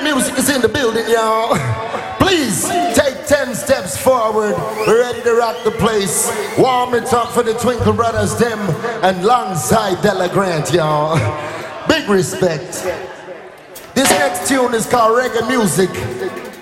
Reggae music is in the building, y'all. Please take 10 steps forward. We're ready to rock the place. Warm it up for the Twinkle Brothers, them, and alongside Della Grant, y'all. Big respect. This next tune is called Reggae Music.